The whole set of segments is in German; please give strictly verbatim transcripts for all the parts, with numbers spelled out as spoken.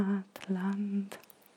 Land.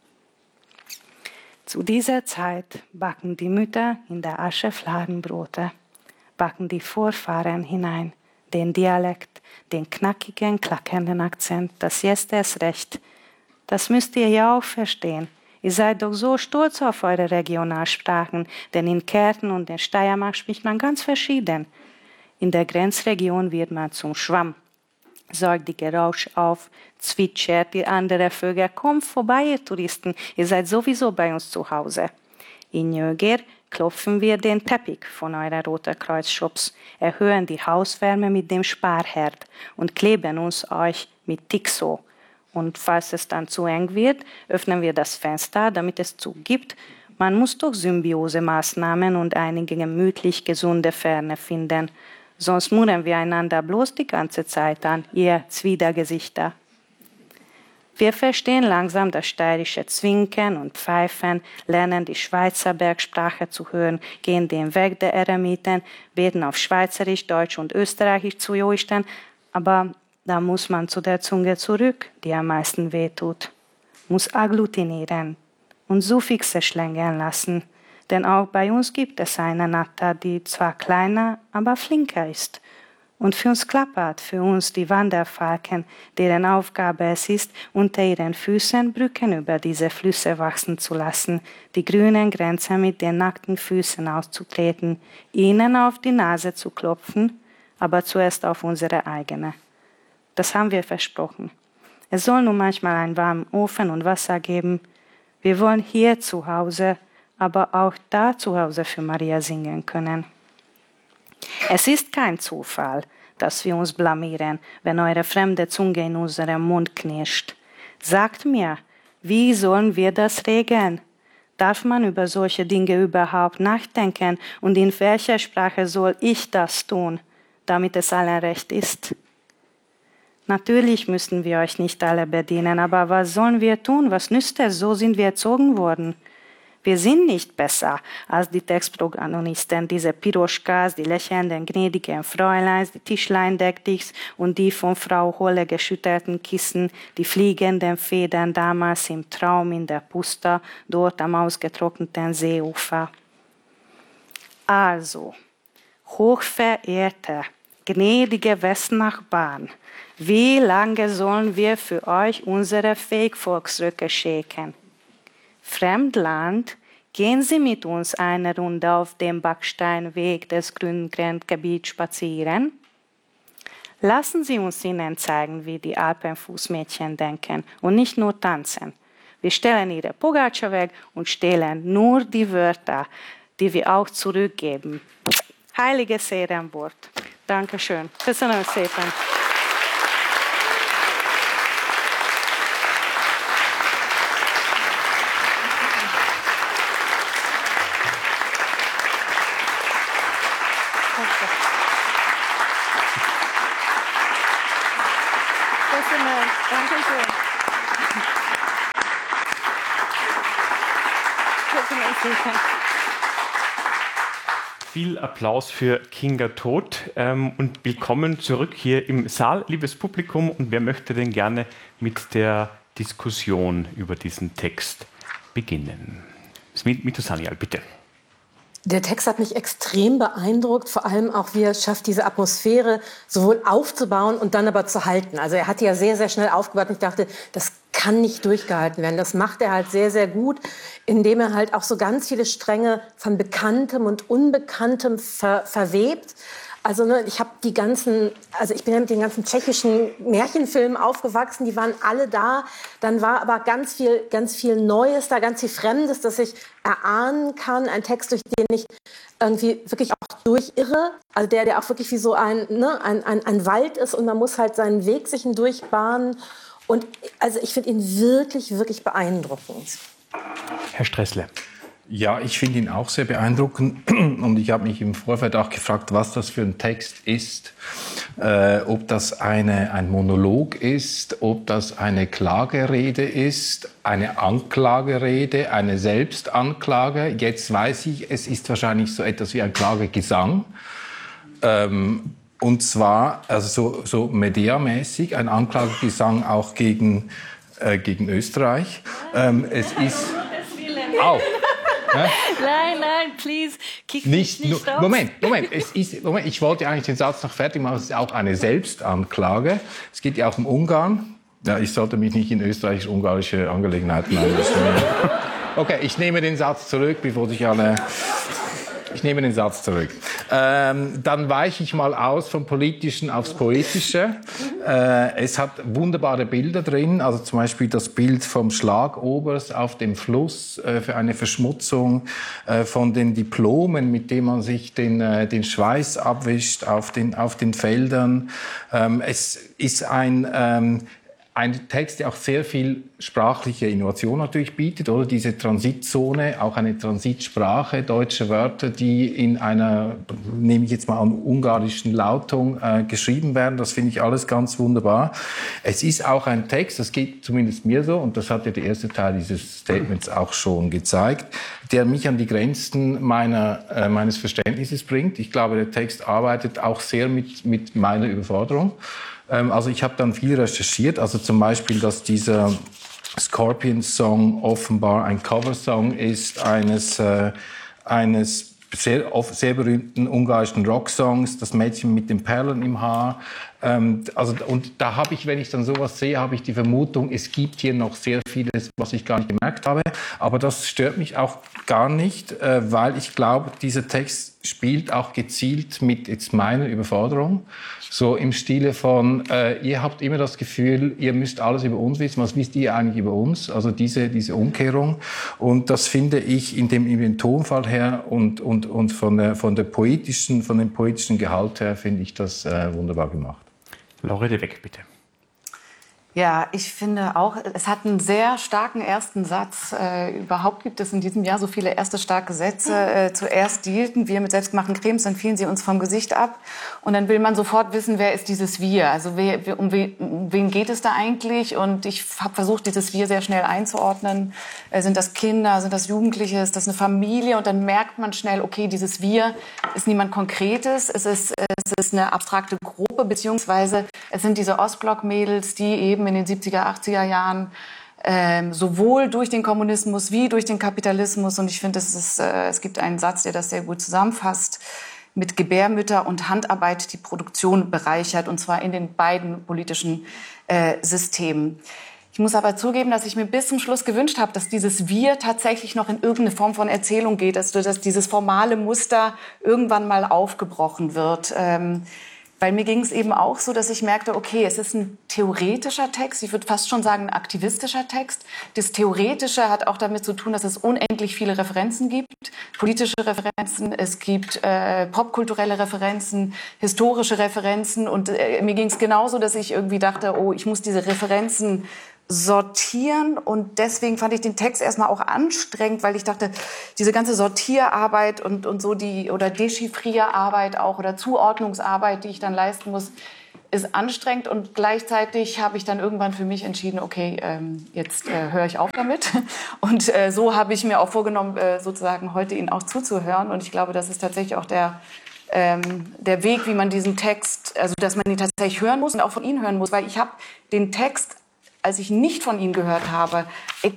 Zu dieser Zeit backen die Mütter in der Asche Fladenbrote, backen die Vorfahren hinein, den Dialekt, den knackigen, klackernden Akzent, das Jetzt erst recht. Das müsst ihr ja auch verstehen. Ihr seid doch so stolz auf eure Regionalsprachen, denn in Kärnten und in Steiermark spricht man ganz verschieden. In der Grenzregion wird man zum Schwamm. Sorgt die Geräusch auf, zwitschert die andere Vögel, kommt vorbei, ihr Touristen, ihr seid sowieso bei uns zu Hause. In Jöger klopfen wir den Teppich von eurer Roter Kreuz-Shops, erhöhen die Hauswärme mit dem Sparherd und kleben uns euch mit Tixo. Und falls es dann zu eng wird, öffnen wir das Fenster, damit es Zug gibt. Man muss doch Symbiosemaßnahmen und einige gemütlich gesunde Ferne finden. Sonst murren wir einander bloß die ganze Zeit an, ihr Zwidergesichter. Wir verstehen langsam das steirische Zwinken und Pfeifen, lernen die Schweizer Bergsprache zu hören, gehen den Weg der Eremiten, beten auf Schweizerisch, Deutsch und Österreichisch zu Joisten, aber da muss man zu der Zunge zurück, die am meisten wehtut, muss agglutinieren und Suffixe schlängeln lassen. Denn auch bei uns gibt es eine Natter, die zwar kleiner, aber flinker ist. Und für uns klappert, für uns die Wanderfalken, deren Aufgabe es ist, unter ihren Füßen Brücken über diese Flüsse wachsen zu lassen, die grünen Grenzen mit den nackten Füßen auszutreten, ihnen auf die Nase zu klopfen, aber zuerst auf unsere eigene. Das haben wir versprochen. Es soll nun manchmal einen warmen Ofen und Wasser geben. Wir wollen hier zu Hause, aber auch da zu Hause für Maria singen können. Es ist kein Zufall, dass wir uns blamieren, wenn eure fremde Zunge in unserem Mund knirscht. Sagt mir, wie sollen wir das regeln? Darf man über solche Dinge überhaupt nachdenken? Und in welcher Sprache soll ich das tun, damit es allen recht ist? Natürlich müssen wir euch nicht alle bedienen, aber was sollen wir tun? Was nützt es? So sind wir erzogen worden. Wir sind nicht besser als die Textprotagonisten, diese Piroschkas, die lächelnden, gnädigen Fräuleins, die Tischlein-Deckdichs und die von Frau Holle geschüttelten Kissen, die fliegenden Federn damals im Traum in der Pusta, dort am ausgetrockneten Seeufer. Also, hochverehrte, gnädige Westnachbarn, wie lange sollen wir für euch unsere Fake-Volksröcke schäken? Fremdland, gehen Sie mit uns eine Runde auf dem Backsteinweg des grünen Grenzgebiets spazieren? Lassen Sie uns Ihnen zeigen, wie die Alpenfußmädchen denken und nicht nur tanzen. Wir stellen ihre Pogača weg und stehlen nur die Wörter, die wir auch zurückgeben. Heiliges Ehrenwort. Dankeschön. Köszönöm szépen. Viel Applaus für Kinga Todt ähm, und willkommen zurück hier im Saal, liebes Publikum. Und wer möchte denn gerne mit der Diskussion über diesen Text beginnen? Mito Sanyal, bitte. Der Text hat mich extrem beeindruckt, vor allem auch, wie er schafft, diese Atmosphäre sowohl aufzubauen und dann aber zu halten. Also er hat ja sehr, sehr schnell aufgebaut und ich dachte, das kann nicht durchgehalten werden. Das macht er halt sehr, sehr gut, indem er halt auch so ganz viele Stränge von Bekanntem und Unbekanntem ver verwebt. Also ne, ich habe die ganzen, also ich bin ja mit den ganzen tschechischen Märchenfilmen aufgewachsen, die waren alle da. Dann war aber ganz viel, ganz viel Neues da, ganz viel Fremdes, das ich erahnen kann. Ein Text, durch den ich irgendwie wirklich auch durchirre, also der, der auch wirklich wie so ein, ne, ein, ein, ein Wald ist und man muss halt seinen Weg sich hindurch bahnen. Und also ich finde ihn wirklich, wirklich beeindruckend. Herr Stressle. Ja, ich finde ihn auch sehr beeindruckend und ich habe mich im Vorfeld auch gefragt, was das für ein Text ist, äh, ob das eine, ein Monolog ist, ob das eine Klagerede ist, eine Anklagerede, eine Selbstanklage. Jetzt weiß ich, es ist wahrscheinlich so etwas wie ein Klagegesang. Ähm, Und zwar also so, so Medea-mäßig, ein Anklagegesang auch gegen äh, gegen Österreich. Ähm, es ist auch. Nein, nein, please, kick nicht, mich nicht nur, auf. Moment, Moment, es ist, Moment, ich wollte eigentlich den Satz noch fertig machen. Es ist auch eine Selbstanklage. Es geht ja auch um Ungarn. Ja, ich sollte mich nicht in österreichisch-ungarische Angelegenheiten einmischen. Okay, ich nehme den Satz zurück, bevor sich alle... Ich nehme den Satz zurück. Ähm, dann weiche ich mal aus vom Politischen aufs Poetische. Äh, es hat wunderbare Bilder drin, also zum Beispiel das Bild vom Schlagobers auf dem Fluss äh, für eine Verschmutzung, äh, von den Diplomen, mit denen man sich den, äh, den Schweiß abwischt auf den, auf den Feldern. Ähm, es ist ein... Ähm, Ein Text, der auch sehr viel sprachliche Innovation natürlich bietet, oder? Diese Transitzone, auch eine Transitsprache, deutsche Wörter, die in einer, nehme ich jetzt mal an, ungarischen Lautung äh, geschrieben werden. Das finde ich alles ganz wunderbar. Es ist auch ein Text, das geht zumindest mir so, und das hat ja der erste Teil dieses Statements auch schon gezeigt, der mich an die Grenzen meiner, äh, meines Verständnisses bringt. Ich glaube, der Text arbeitet auch sehr mit, mit meiner Überforderung. Also ich habe dann viel recherchiert, also zum Beispiel, dass dieser Scorpions-Song offenbar ein Coversong ist eines, äh, eines sehr, sehr berühmten ungarischen Rocksongs, das Mädchen mit den Perlen im Haar. Ähm, also, und da habe ich, wenn ich dann sowas sehe, habe ich die Vermutung, es gibt hier noch sehr vieles, was ich gar nicht gemerkt habe. Aber das stört mich auch gar nicht, äh, weil ich glaube, dieser Text spielt auch gezielt mit jetzt meiner Überforderung. So im Stile von, äh, ihr habt immer das Gefühl, ihr müsst alles über uns wissen. Was wisst ihr eigentlich über uns? Also diese, diese Umkehrung. Und das finde ich in dem, in dem Tonfall her und, und, und von der, von der poetischen, von dem poetischen Gehalt her finde ich das äh, wunderbar gemacht. Lorette Weck, bitte. Ja, ich finde auch, es hat einen sehr starken ersten Satz. Äh, überhaupt gibt es in diesem Jahr so viele erste starke Sätze. Äh, zuerst dealten wir mit selbstgemachten Cremes, dann fielen sie uns vom Gesicht ab. Und dann will man sofort wissen, wer ist dieses Wir? Also wer, um, wen, um wen geht es da eigentlich? Und ich habe versucht, dieses Wir sehr schnell einzuordnen. Äh, sind das Kinder, sind das Jugendliche, ist das eine Familie? Und dann merkt man schnell, okay, dieses Wir ist niemand Konkretes. Es ist, es ist eine abstrakte Gruppe, beziehungsweise es sind diese Ostblock-Mädels, die eben in den siebziger, achtziger Jahren ähm, sowohl durch den Kommunismus wie durch den Kapitalismus, und ich finde, es, ist, äh, es gibt einen Satz, der das sehr gut zusammenfasst, mit Gebärmütter und Handarbeit die Produktion bereichert, und zwar in den beiden politischen äh, Systemen. Ich muss aber zugeben, dass ich mir bis zum Schluss gewünscht habe, dass dieses Wir tatsächlich noch in irgendeine Form von Erzählung geht, also dass dieses formale Muster irgendwann mal aufgebrochen wird. Ähm, Weil mir ging es eben auch so, dass ich merkte, okay, es ist ein theoretischer Text, ich würde fast schon sagen ein aktivistischer Text. Das Theoretische hat auch damit zu tun, dass es unendlich viele Referenzen gibt, politische Referenzen, es gibt äh, popkulturelle Referenzen, historische Referenzen, und äh, mir ging es genauso, dass ich irgendwie dachte, oh, ich muss diese Referenzen sortieren, und deswegen fand ich den Text erstmal auch anstrengend, weil ich dachte, diese ganze Sortierarbeit und, und so die, oder Dechiffrierarbeit auch, oder Zuordnungsarbeit, die ich dann leisten muss, ist anstrengend, und gleichzeitig habe ich dann irgendwann für mich entschieden, okay, ähm, jetzt äh, höre ich auf damit, und äh, so habe ich mir auch vorgenommen, äh, sozusagen heute Ihnen auch zuzuhören, und ich glaube, das ist tatsächlich auch der ähm, der Weg, wie man diesen Text, also dass man ihn tatsächlich hören muss und auch von Ihnen hören muss, weil ich habe den Text, als ich nicht von Ihnen gehört habe,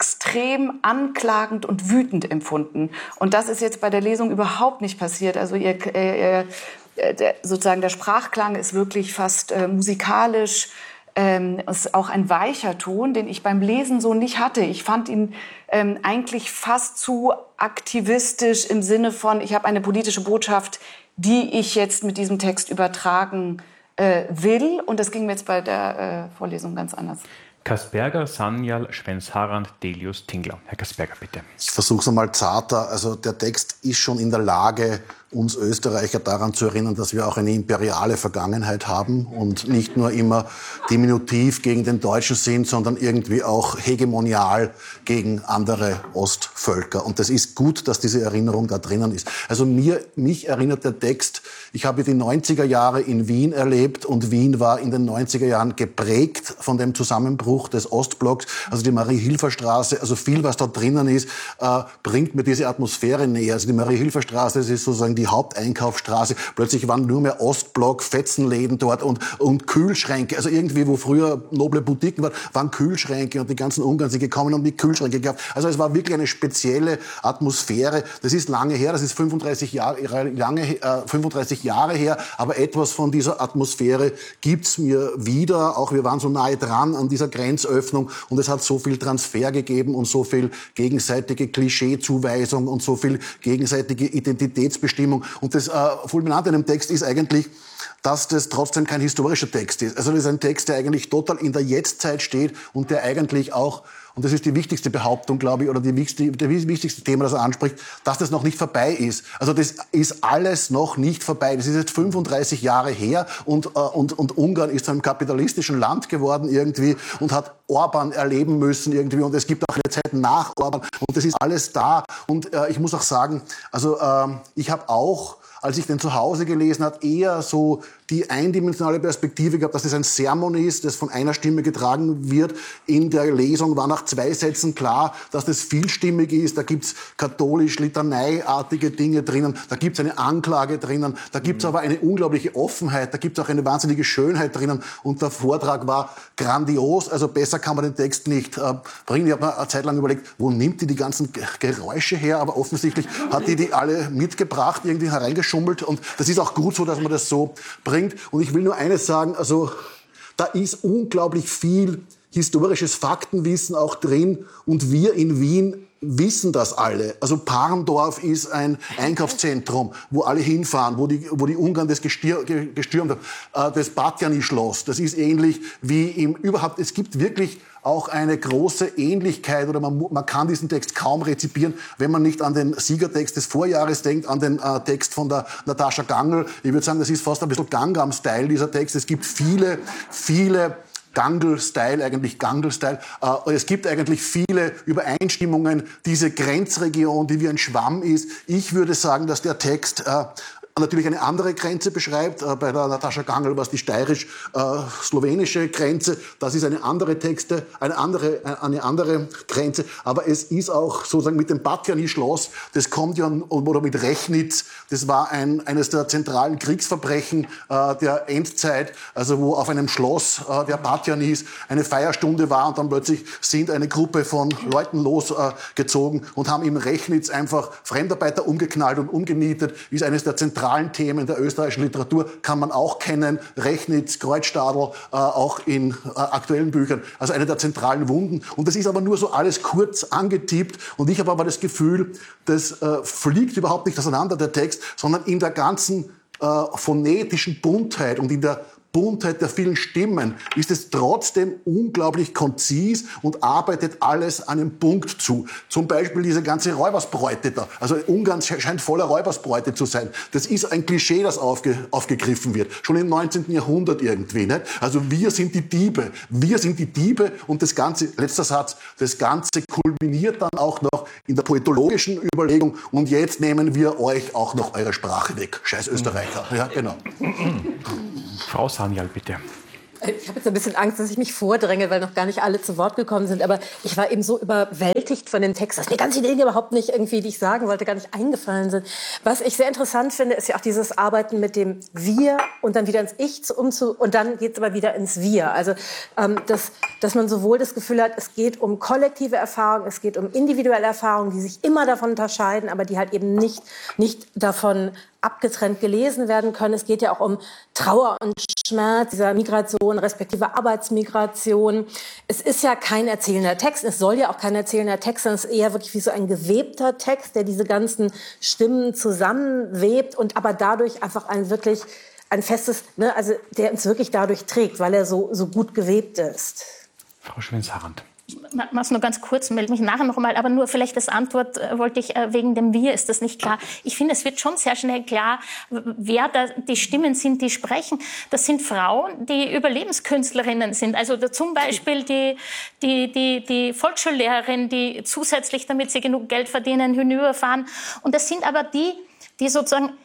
extrem anklagend und wütend empfunden. Und das ist jetzt bei der Lesung überhaupt nicht passiert. Also ihr, äh, äh, der, sozusagen der Sprachklang ist wirklich fast äh, musikalisch. Ähm, ist auch ein weicher Ton, den ich beim Lesen so nicht hatte. Ich fand ihn ähm, eigentlich fast zu aktivistisch im Sinne von, ich habe eine politische Botschaft, die ich jetzt mit diesem Text übertragen äh, will. Und das ging mir jetzt bei der äh, Vorlesung ganz anders. Kasperger, Sanyal, Schwenz-Harand, Delius, Tingler. Herr Kasperger, bitte. Ich versuche es einmal zarter. Also der Text ist schon in der Lage, uns Österreicher daran zu erinnern, dass wir auch eine imperiale Vergangenheit haben und nicht nur immer diminutiv gegen den Deutschen sind, sondern irgendwie auch hegemonial gegen andere Ostvölker. Und das ist gut, dass diese Erinnerung da drinnen ist. Also mir, mich erinnert der Text, ich habe die neunziger Jahre in Wien erlebt, und Wien war in den neunziger Jahren geprägt von dem Zusammenbruch des Ostblocks, also die Marie-Hilfer-Straße, also viel, was da drinnen ist, äh, bringt mir diese Atmosphäre näher. Also die Marie-Hilfer-Straße, das ist sozusagen die Haupteinkaufsstraße. Plötzlich waren nur mehr Ostblock, Fetzenläden dort und, und Kühlschränke. Also irgendwie, wo früher noble Boutiquen waren, waren Kühlschränke und die ganzen Ungarn sind gekommen und die Kühlschränke gehabt. Also es war wirklich eine spezielle Atmosphäre. Das ist lange her, das ist fünfunddreißig Jahre, lange, äh, fünfunddreißig Jahre her, aber etwas von dieser Atmosphäre gibt's mir wieder. Auch wir waren so nahe dran an dieser Grenzöffnung und es hat so viel Transfer gegeben und so viel gegenseitige Klischeezuweisung und so viel gegenseitige Identitätsbestimmung. Und das äh, Fulminante in dem Text ist eigentlich, dass das trotzdem kein historischer Text ist. Also das ist ein Text, der eigentlich total in der Jetztzeit steht und der eigentlich auch, und das ist die wichtigste Behauptung, glaube ich, oder die wichtigste, der wichtigste Thema, das er anspricht, dass das noch nicht vorbei ist. Also das ist alles noch nicht vorbei. Das ist jetzt fünfunddreißig Jahre her und, äh, und, und Ungarn ist zu einem kapitalistischen Land geworden irgendwie und hat Orban erleben müssen irgendwie und es gibt auch eine Zeit nach Orban und das ist alles da. Und äh, ich muss auch sagen, also äh, ich habe auch, als ich den zu Hause gelesen habe, eher so die eindimensionale Perspektive gehabt, dass das ein Sermon ist, das von einer Stimme getragen wird. In der Lesung war nach zwei Sätzen klar, dass das vielstimmig ist. Da gibt's katholisch-litaneiartige Dinge drinnen, da gibt's eine Anklage drinnen, da gibt's aber eine unglaubliche Offenheit, da gibt's auch eine wahnsinnige Schönheit drinnen. Und der Vortrag war grandios, also besser kann man den Text nicht äh, bringen. Ich habe mir eine Zeit lang überlegt, wo nimmt die die ganzen Geräusche her? Aber offensichtlich hat die die alle mitgebracht, irgendwie hereingeschummelt. Und das ist auch gut so, dass man das so bringt. Und ich will nur eines sagen, also da ist unglaublich viel historisches Faktenwissen auch drin und wir in Wien wissen das alle. Also Parndorf ist ein Einkaufszentrum, wo alle hinfahren, wo die, wo die Ungarn das gestir, gestürmt haben. Das Batjani-Schloss, das ist ähnlich wie im überhaupt, es gibt wirklich auch eine große Ähnlichkeit oder man, man kann diesen Text kaum rezipieren, wenn man nicht an den Siegertext des Vorjahres denkt, an den äh, Text von der Natascha Gangl. Ich würde sagen, das ist fast ein bisschen Gangnam-Style, dieser Text. Es gibt viele, viele Gangl-Style, eigentlich Gangl-Style. Äh, es gibt eigentlich viele Übereinstimmungen. Diese Grenzregion, die wie ein Schwamm ist. Ich würde sagen, dass der Text äh, natürlich eine andere Grenze beschreibt. Äh, bei der Natascha Gangl war es die steirisch-slowenische Grenze. Das ist eine andere Texte, eine andere, eine andere Grenze. Aber es ist auch sozusagen mit dem Batjani-Schloss, das kommt ja, oder mit Rechnitz, das war ein, eines der zentralen Kriegsverbrechen äh, der Endzeit, also wo auf einem Schloss äh, der Batjanis eine Feierstunde war und dann plötzlich sind eine Gruppe von Leuten losgezogen äh, und haben in Rechnitz einfach Fremdarbeiter umgeknallt und umgenietet, ist eines der zentralen Themen der österreichischen Literatur, kann man auch kennen, Rechnitz, Kreuzstadl, äh, auch in äh, aktuellen Büchern, also eine der zentralen Wunden. Und das ist aber nur so alles kurz angetippt und ich habe aber das Gefühl, das äh, fliegt überhaupt nicht auseinander, der Text, sondern in der ganzen äh, phonetischen Buntheit und in der Buntheit der vielen Stimmen ist es trotzdem unglaublich konzis und arbeitet alles einem Punkt zu. Zum Beispiel diese ganze Räubersbräute da. Also Ungarn scheint voller Räubersbräute zu sein. Das ist ein Klischee, das aufge, aufgegriffen wird. Schon im neunzehnten Jahrhundert irgendwie. Nicht? Also wir sind die Diebe. Wir sind die Diebe und das Ganze, letzter Satz, das Ganze kulminiert dann auch noch in der poetologischen Überlegung und jetzt nehmen wir euch auch noch eure Sprache weg. Scheiß Österreicher. Ja, genau. Frau Sanyal, bitte. Ich habe jetzt ein bisschen Angst, dass ich mich vordränge, weil noch gar nicht alle zu Wort gekommen sind. Aber ich war eben so überwältigt von dem Text, dass mir ganz viele Dinge überhaupt nicht irgendwie, die ich sagen wollte, gar nicht eingefallen sind. Was ich sehr interessant finde, ist ja auch dieses Arbeiten mit dem Wir und dann wieder ins Ich zu, umzu und dann geht es aber wieder ins Wir. Also ähm, dass, dass man sowohl das Gefühl hat, es geht um kollektive Erfahrungen, es geht um individuelle Erfahrungen, die sich immer davon unterscheiden, aber die halt eben nicht, nicht davon abgetrennt gelesen werden können. Es geht ja auch um Trauer und Schmerz dieser Migration, respektive Arbeitsmigration. Es ist ja kein erzählender Text, es soll ja auch kein erzählender Text sein, es ist eher wirklich wie so ein gewebter Text, der diese ganzen Stimmen zusammenwebt und aber dadurch einfach ein wirklich ein festes, ne, also der uns wirklich dadurch trägt, weil er so, so gut gewebt ist. Frau Schwens-Harand. Ich mache es nur ganz kurz, melde mich nachher noch einmal, aber nur vielleicht als Antwort äh, wollte ich, äh, wegen dem Wir ist das nicht klar. Ich finde, es wird schon sehr schnell klar, wer da die Stimmen sind, die sprechen. Das sind Frauen, die Überlebenskünstlerinnen sind. Also da zum Beispiel die, die, die, die Volksschullehrerin, die zusätzlich, damit sie genug Geld verdienen, hinüberfahren. Und das sind aber die, die sozusagen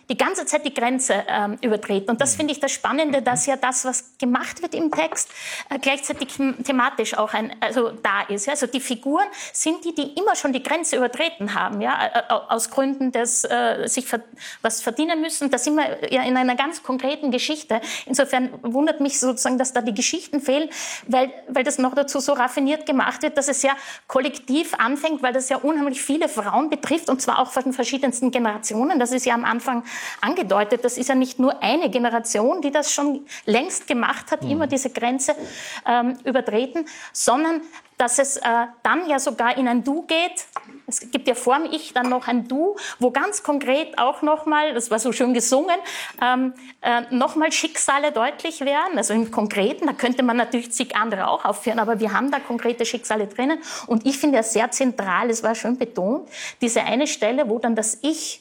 die ganze Zeit die Grenze ähm, übertreten. Und das finde ich das Spannende, dass ja das, was gemacht wird im Text, äh, gleichzeitig thematisch auch ein, also da ist. Ja? Also die Figuren sind die, die immer schon die Grenze übertreten haben, ja? äh, aus Gründen des äh, sich ver was verdienen müssen. Da sind wir ja in einer ganz konkreten Geschichte. Insofern wundert mich sozusagen, dass da die Geschichten fehlen, weil, weil das noch dazu so raffiniert gemacht wird, dass es ja kollektiv anfängt, weil das ja unheimlich viele Frauen betrifft, und zwar auch von den verschiedensten Generationen. Das ist ja am Anfang angedeutet. Das ist ja nicht nur eine Generation, die das schon längst gemacht hat, mhm. immer diese Grenze ähm, übertreten, sondern dass es äh, dann ja sogar in ein Du geht. Es gibt ja vor dem Ich dann noch ein Du, wo ganz konkret auch nochmal, das war so schön gesungen, ähm, äh, nochmal Schicksale deutlich werden. Also im Konkreten, da könnte man natürlich zig andere auch aufführen, aber wir haben da konkrete Schicksale drinnen. Und ich finde ja sehr zentral, es war schön betont, diese eine Stelle, wo dann das Ich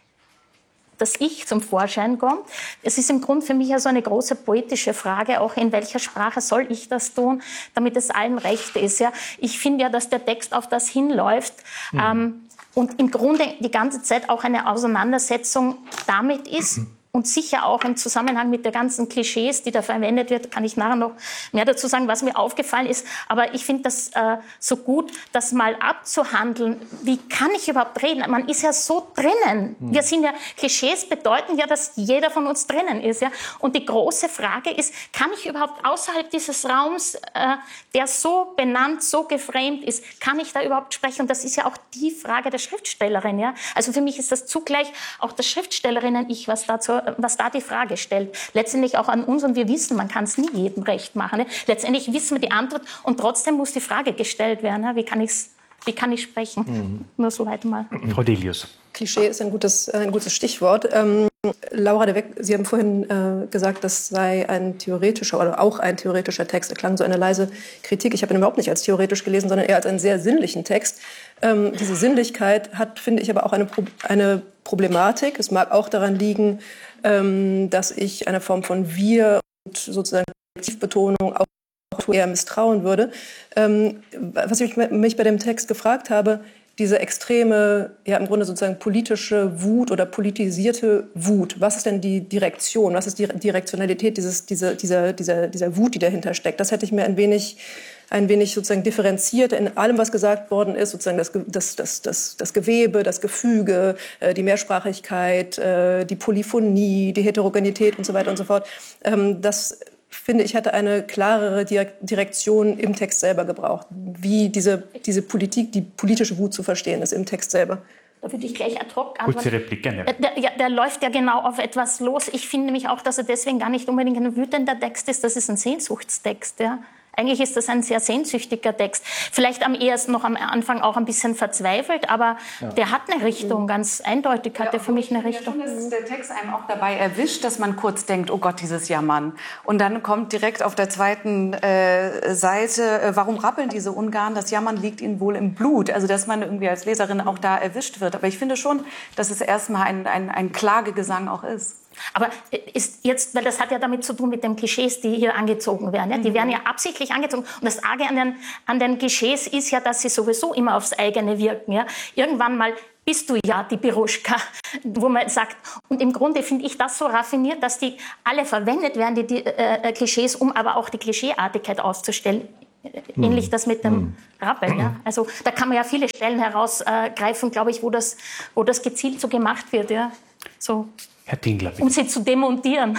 das Ich zum Vorschein kommt. Es ist im Grunde für mich ja so eine große poetische Frage, auch in welcher Sprache soll ich das tun, damit es allen recht ist. Ja? Ich finde ja, dass der Text auf das hinläuft mhm. ähm, und im Grunde die ganze Zeit auch eine Auseinandersetzung damit ist, mhm. und sicher auch im Zusammenhang mit der ganzen Klischees, die da verwendet wird, kann ich nachher noch mehr dazu sagen, was mir aufgefallen ist. Aber ich finde das äh, so gut, das mal abzuhandeln. Wie kann ich überhaupt reden? Man ist ja so drinnen. Mhm. Wir sind ja, Klischees bedeuten ja, dass jeder von uns drinnen ist. Ja? Und die große Frage ist, kann ich überhaupt außerhalb dieses Raums, äh, der so benannt, so geframed ist, kann ich da überhaupt sprechen? Und das ist ja auch die Frage der Schriftstellerin. Ja? Also für mich ist das zugleich auch das Schriftstellerinnen-Ich, was dazu was da die Frage stellt. Letztendlich auch an uns, und wir wissen, man kann es nie jedem recht machen. Ne? Letztendlich wissen wir die Antwort, und trotzdem muss die Frage gestellt werden. Ne? Wie kann ich's, wie kann ich sprechen? Mhm. Nur so weit mal. Frau Delius. Klischee ist ein gutes, ein gutes Stichwort. Ähm, Laura de Weck, Sie haben vorhin äh, gesagt, das sei ein theoretischer oder auch ein theoretischer Text. Da klang so eine leise Kritik. Ich habe ihn überhaupt nicht als theoretisch gelesen, sondern eher als einen sehr sinnlichen Text. Ähm, diese Sinnlichkeit hat, finde ich, aber auch eine, Pro eine Problematik. Es mag auch daran liegen, ähm, dass ich eine Form von Wir und sozusagen Betonung auch eher misstrauen würde. Ähm, was ich mich bei dem Text gefragt habe, diese extreme, ja im Grunde sozusagen politische Wut oder politisierte Wut. Was ist denn die Direktion? Was ist die Direktionalität dieses, dieser, dieser, dieser, dieser Wut, die dahinter steckt? Das hätte ich mir ein wenig, ein wenig sozusagen differenziert in allem, was gesagt worden ist, sozusagen das, das, das, das, das Gewebe, das Gefüge, äh, die Mehrsprachigkeit, äh, die Polyphonie, die Heterogenität und so weiter und so fort. Ähm, das finde ich, hätte eine klarere Direktion im Text selber gebraucht, wie diese, diese Politik, die politische Wut zu verstehen ist im Text selber. Da würde ich gleich ad hoc antworten. Kurze Replik, gerne. Der, der, der läuft ja genau auf etwas los. Ich finde nämlich auch, dass er deswegen gar nicht unbedingt ein wütender Text ist. Das ist ein Sehnsuchtstext, ja. Eigentlich ist das ein sehr sehnsüchtiger Text. Vielleicht am ehesten noch am Anfang auch ein bisschen verzweifelt, aber ja. der hat eine Richtung, ganz eindeutig hat ja, er für mich eine Richtung. Ja, schon, dass der Text einem auch dabei erwischt, dass man kurz denkt, oh Gott, dieses Jammern. Und dann kommt direkt auf der zweiten äh, Seite, äh, warum rappeln diese Ungarn? Das Jammern liegt ihnen wohl im Blut. Also dass man irgendwie als Leserin auch da erwischt wird. Aber ich finde schon, dass es erstmal ein, ein, ein Klagegesang auch ist. Aber ist jetzt, weil das hat ja damit zu tun mit den Klischees, die hier angezogen werden. Ja? Die werden ja absichtlich angezogen. Und das Arge an den, an den Klischees ist ja, dass sie sowieso immer aufs eigene wirken. Ja? Irgendwann mal bist du ja die Piruschka, wo man sagt. Und im Grunde finde ich das so raffiniert, dass die alle verwendet werden, die, die äh, Klischees, um aber auch die Klischeeartigkeit auszustellen. Mhm. Ähnlich das mit dem mhm. Rappeln. Ja? Also da kann man ja viele Stellen herausgreifen, glaube ich, wo das, wo das gezielt so gemacht wird. Ja? So. Herr Tingler, bitte. Um sie zu demontieren.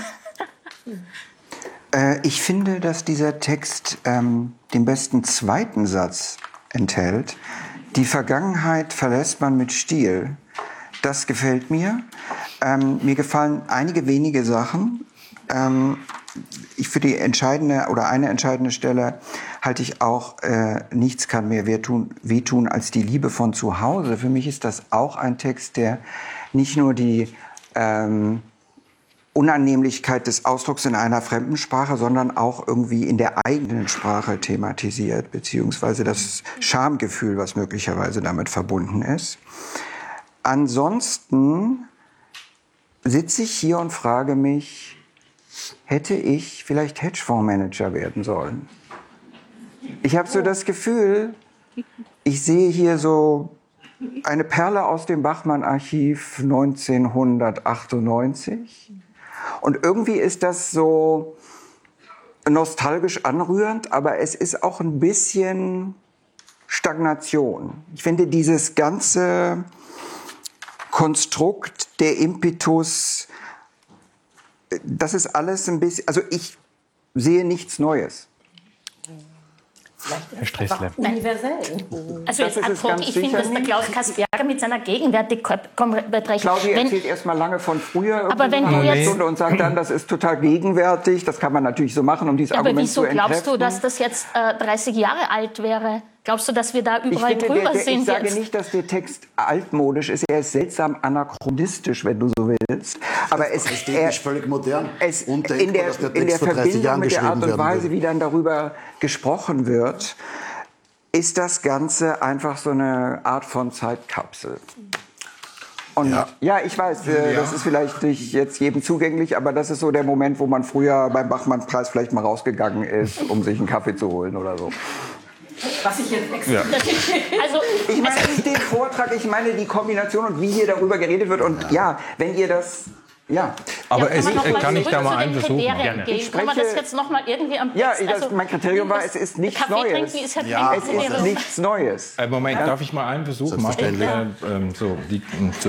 äh, ich finde, dass dieser Text ähm, den besten zweiten Satz enthält. Die Vergangenheit verlässt man mit Stil. Das gefällt mir. Ähm, mir gefallen einige wenige Sachen. Ähm, ich für die entscheidende oder eine entscheidende Stelle halte ich auch, äh, nichts kann mehr wehtun, wehtun als die Liebe von zu Hause. Für mich ist das auch ein Text, der nicht nur die Ähm, Unannehmlichkeit des Ausdrucks in einer fremden Sprache, sondern auch irgendwie in der eigenen Sprache thematisiert, beziehungsweise das Schamgefühl, was möglicherweise damit verbunden ist. Ansonsten sitze ich hier und frage mich, hätte ich vielleicht Hedgefondsmanager werden sollen? Ich habe so das Gefühl, ich sehe hier so eine Perle aus dem Bachmann-Archiv neunzehnhundertachtundneunzig. Und irgendwie ist das so nostalgisch anrührend, aber es ist auch ein bisschen Stagnation. Ich finde dieses ganze Konstrukt, der Impetus, das ist alles ein bisschen, also ich sehe nichts Neues. Herr Stressler. Universell. Also jetzt ad hoc, ich finde, dass der Klaus Kasperger mit seiner Gegenwärtigkeit kommt. Claudia erzählt erstmal lange von früher aber wenn du jetzt Stunde und sagt dann, das ist total gegenwärtig, das kann man natürlich so machen, um dieses ja, Argument aber wieso zu entkräften. glaubst du, dass das jetzt äh, dreißig Jahre alt wäre? Glaubst du, dass wir da überall ich finde, drüber der, der, sind Ich sage jetzt? nicht, dass der Text altmodisch ist. Er ist seltsam anachronistisch, wenn du so willst. Aber es ist völlig modern. Es, Undenkbar, in der, dass der in der Text vor dreißig Verbindung Jahren mit der Art geschrieben und werden Weise, würde. wie dann darüber gesprochen wird, ist das Ganze einfach so eine Art von Zeitkapsel. Und ja, ja ich weiß, äh, ja. das ist vielleicht nicht jetzt jedem zugänglich, aber das ist so der Moment, wo man früher beim Bachmann-Preis vielleicht mal rausgegangen ist, um sich einen Kaffee zu holen oder so. Was ich jetzt extra... Ja. Also, ich meine nicht den Vortrag, ich meine die Kombination und wie hier darüber geredet wird. Und ja, wenn ihr das... Ja, aber ja, es, kann, kann ich da mal einen Versuch machen? Ich kann man das jetzt noch mal irgendwie am Ja, Text, das, also, mein Kriterium war, es ist nichts Kaffee Neues. Trinken ist ja ja, es ist nichts Neues. Äh, Moment, darf ich mal einen Versuch machen? Äh, ähm, so, die, so.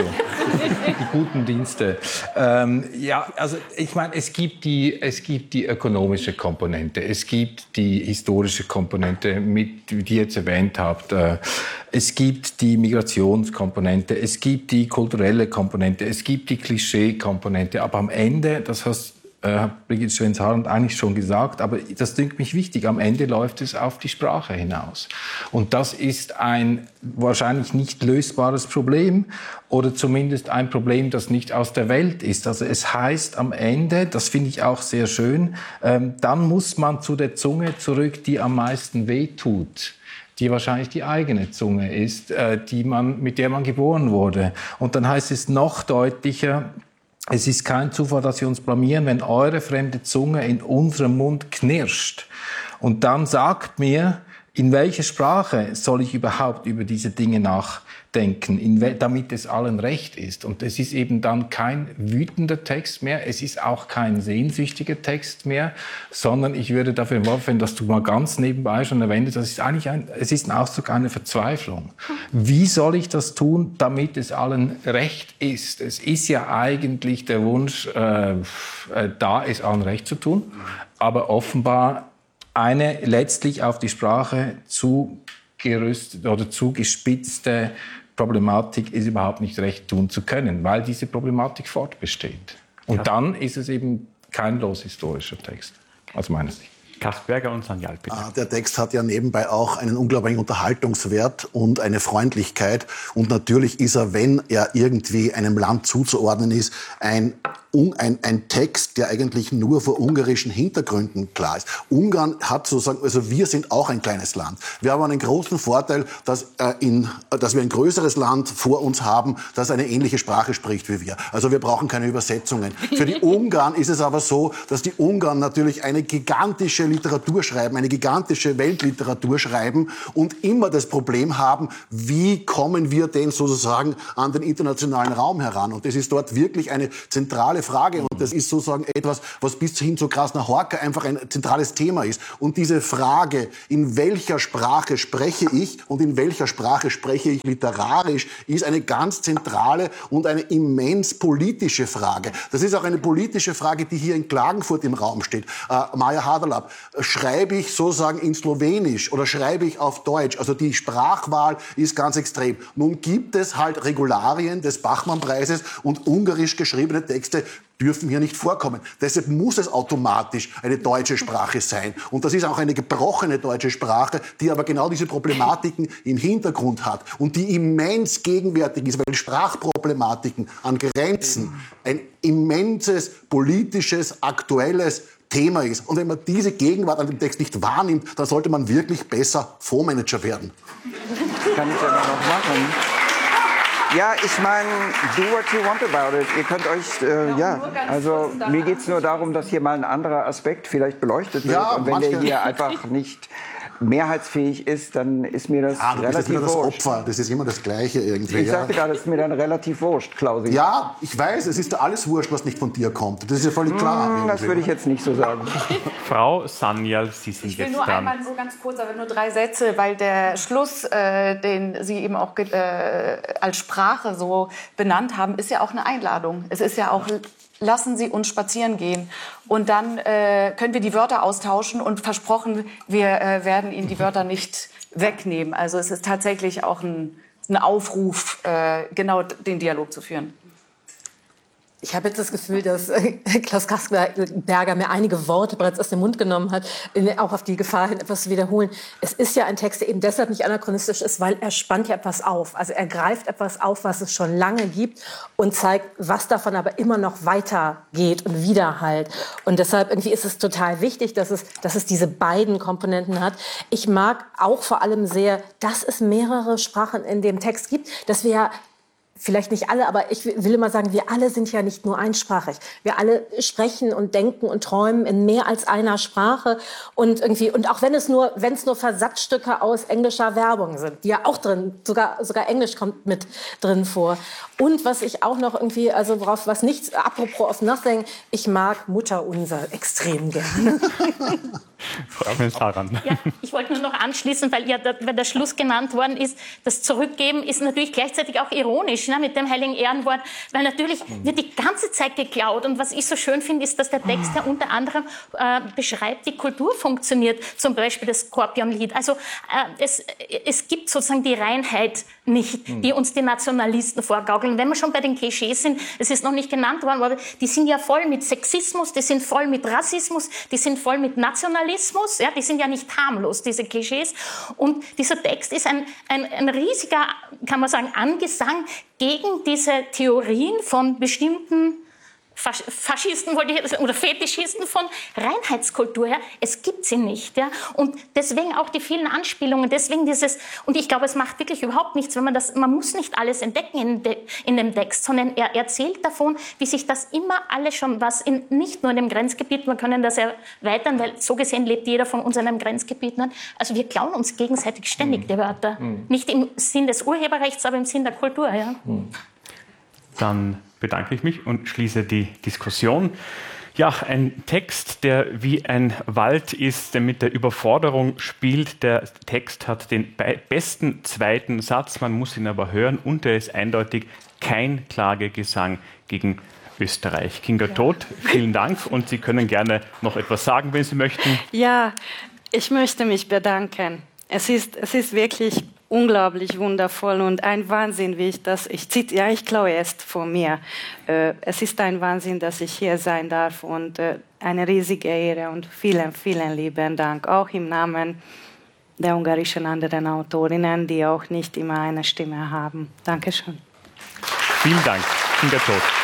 die guten Dienste. Ähm, ja, also ich meine, es gibt die, es gibt die ökonomische Komponente, es gibt die historische Komponente, mit, die ihr jetzt erwähnt habt. Äh, es gibt die Migrationskomponente, es gibt die kulturelle Komponente, es gibt die Klischee-Komponente. Aber am Ende, das hast äh, Brigitte Schwenz-Harland eigentlich schon gesagt, aber das dünkt mich wichtig, am Ende läuft es auf die Sprache hinaus. Und das ist ein wahrscheinlich nicht lösbares Problem oder zumindest ein Problem, das nicht aus der Welt ist. Also es heißt am Ende, das finde ich auch sehr schön, ähm, dann muss man zu der Zunge zurück, die am meisten wehtut, die wahrscheinlich die eigene Zunge ist, äh, die man, mit der man geboren wurde. Und dann heißt es noch deutlicher, es ist kein Zufall, dass wir uns blamieren, wenn eure fremde Zunge in unserem Mund knirscht. Und dann sagt mir, in welcher Sprache soll ich überhaupt über diese Dinge nachdenken, in we- damit es allen recht ist. Und es ist eben dann kein wütender Text mehr, es ist auch kein sehnsüchtiger Text mehr, sondern ich würde dafür werfen, dass du mal ganz nebenbei schon erwähnt hast, das ist eigentlich ein, es ist ein Ausdruck einer Verzweiflung. Wie soll ich das tun, damit es allen recht ist? Es ist ja eigentlich der Wunsch, äh, äh, da es allen recht zu tun, aber offenbar eine letztlich auf die Sprache zugerüstete oder zugespitzte Problematik ist überhaupt nicht recht tun zu können, weil diese Problematik fortbesteht. Und ja. dann ist es eben kein loshistorischer Text, aus meiner Sicht. Kasperger und Sanyal, bitte. Der Text hat ja nebenbei auch einen unglaublichen Unterhaltungswert und eine Freundlichkeit. Und natürlich ist er, wenn er irgendwie einem Land zuzuordnen ist, ein Ein, ein Text, der eigentlich nur vor ungarischen Hintergründen klar ist. Ungarn hat sozusagen, also wir sind auch ein kleines Land. Wir haben einen großen Vorteil, dass, äh, in, dass wir ein größeres Land vor uns haben, das eine ähnliche Sprache spricht wie wir. Also wir brauchen keine Übersetzungen. Für die Ungarn ist es aber so, dass die Ungarn natürlich eine gigantische Literatur schreiben, eine gigantische Weltliteratur schreiben und immer das Problem haben, wie kommen wir denn sozusagen an den internationalen Raum heran? Und das ist dort wirklich eine zentrale Frage und das ist sozusagen etwas, was bis hin zu Krasna-Horka einfach ein zentrales Thema ist. Und diese Frage, in welcher Sprache spreche ich und in welcher Sprache spreche ich literarisch, ist eine ganz zentrale und eine immens politische Frage. Das ist auch eine politische Frage, die hier in Klagenfurt im Raum steht. Äh, Maja Haderlap, schreibe ich sozusagen in Slowenisch oder schreibe ich auf Deutsch? Also die Sprachwahl ist ganz extrem. Nun gibt es halt Regularien des Bachmann-Preises und ungarisch geschriebene Texte dürfen hier nicht vorkommen. Deshalb muss es automatisch eine deutsche Sprache sein. Und das ist auch eine gebrochene deutsche Sprache, die aber genau diese Problematiken im Hintergrund hat und die immens gegenwärtig ist, weil Sprachproblematiken an Grenzen ein immenses politisches, aktuelles Thema ist. Und wenn man diese Gegenwart an dem Text nicht wahrnimmt, dann sollte man wirklich besser Fondsmanager werden. Kann ich ja noch machen. Ja, ich meine, do what you want about it. Ihr könnt euch, äh, ja, also mir geht es nur darum, dass hier mal ein anderer Aspekt vielleicht beleuchtet wird. Ja, und wenn der hier einfach nicht mehrheitsfähig ist, dann ist mir das Ah, du bist jetzt relativ immer das wurscht. Opfer, das ist immer das Gleiche irgendwie. Ich ja. sagte gerade, es ist mir dann relativ wurscht, Klausi. Ja, ich weiß, es ist da alles wurscht, was nicht von dir kommt. Das ist ja völlig klar. Mm, das würde ich jetzt nicht so sagen. Frau Sanyal, Sie sind Ich will jetzt nur dran. einmal so ganz kurz, aber nur drei Sätze, weil der Schluss, äh, den Sie eben auch äh, als Sprache so benannt haben, ist ja auch eine Einladung. Es ist ja auch, lassen Sie uns spazieren gehen. Und dann äh, können wir die Wörter austauschen und versprochen, wir äh, werden Ihnen die Wörter nicht wegnehmen. Also es ist tatsächlich auch ein, ein Aufruf, äh, genau den Dialog zu führen. Ich habe jetzt das Gefühl, dass äh, Klaus Kasperberger mir einige Worte bereits aus dem Mund genommen hat, auch auf die Gefahr hin, etwas zu wiederholen. Es ist ja ein Text, der eben deshalb nicht anachronistisch ist, weil er spannt ja etwas auf. Also er greift etwas auf, was es schon lange gibt und zeigt, was davon aber immer noch weitergeht und widerhallt. Und deshalb irgendwie ist es total wichtig, dass es, dass es diese beiden Komponenten hat. Ich mag auch vor allem sehr, dass es mehrere Sprachen in dem Text gibt, dass wir ja vielleicht nicht alle, aber ich will immer sagen, wir alle sind ja nicht nur einsprachig. Wir alle sprechen und denken und träumen in mehr als einer Sprache und irgendwie, und auch wenn es nur, wenn es nur Versatzstücke aus englischer Werbung sind, die ja auch drin, sogar, sogar Englisch kommt mit drin vor. Und was ich auch noch irgendwie, also worauf, was nichts, apropos of nothing, ich mag Mutterunser extrem gerne. Frau Kommissarin. Ja, ich wollte nur noch anschließen, weil ja der, weil der Schluss genannt worden ist, das Zurückgeben ist natürlich gleichzeitig auch ironisch, ne, mit dem heiligen Ehrenwort, weil natürlich wird die ganze Zeit geklaut. Und was ich so schön finde, ist, dass der Text ja unter anderem äh, beschreibt, wie Kultur funktioniert, zum Beispiel das Skorpionlied. Also äh, es, es gibt sozusagen die Reinheit nicht, die uns die Nationalisten vorgaukeln. Wenn wir schon bei den Klischees sind, es ist noch nicht genannt worden, aber die sind ja voll mit Sexismus, die sind voll mit Rassismus, die sind voll mit Nationalismus, ja, die sind ja nicht harmlos, diese Klischees. Und dieser Text ist ein, ein, ein riesiger, kann man sagen, Angesang gegen diese Theorien von bestimmten Fasch Faschisten wollte ich, oder Fetischisten von Reinheitskultur. Ja. Es gibt sie nicht. Ja. Und deswegen auch die vielen Anspielungen, deswegen dieses, und ich glaube, es macht wirklich überhaupt nichts, wenn man das, man muss nicht alles entdecken in, de, in dem Text, sondern er erzählt davon, wie sich das immer alles schon, was in, nicht nur in dem Grenzgebiet, wir können das erweitern, weil so gesehen lebt jeder von uns in einem Grenzgebiet. Ne. Also wir klauen uns gegenseitig ständig mhm. die Wörter. Mhm. Nicht im Sinn des Urheberrechts, aber im Sinn der Kultur. Ja. Mhm. Dann bedanke ich mich und schließe die Diskussion. Ja, ein Text, der wie ein Wald ist, der mit der Überforderung spielt. Der Text hat den besten zweiten Satz, man muss ihn aber hören und er ist eindeutig kein Klagegesang gegen Österreich. Kinga Todt, vielen Dank und Sie können gerne noch etwas sagen, wenn Sie möchten. Ja, ich möchte mich bedanken. Es ist, es ist wirklich unglaublich wundervoll und ein Wahnsinn, wie ich das, ich zitiere, ja, ich glaube es vor mir. Äh, es ist ein Wahnsinn, dass ich hier sein darf und äh, eine riesige Ehre und vielen, vielen lieben Dank, auch im Namen der ungarischen anderen Autorinnen, die auch nicht immer eine Stimme haben. Dankeschön. Vielen Dank, Kinga Todt.